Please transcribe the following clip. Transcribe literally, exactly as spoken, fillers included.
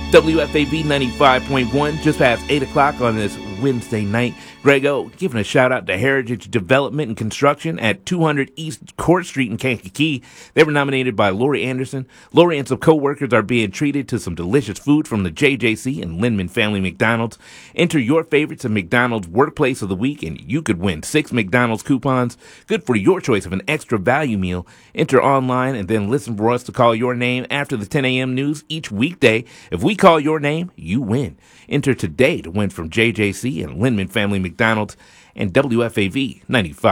W F A V ninety-five point one, just past eight o'clock on this Wednesday night. Greg O giving a shout out to Heritage Development and Construction at two hundred East Court Street in Kankakee. They were nominated by Lori Anderson. Lori and some co-workers are being treated to some delicious food from the J J C and Lindman Family McDonald's. Enter your favorites of McDonald's Workplace of the Week, and you could win six McDonald's coupons, good for your choice of an extra value meal. Enter online and then listen for us to call your name after the ten a.m. news each weekday. If we call your name, you win. Enter today to win from J J C and Lindman Family McDonald's and W F A V ninety-five.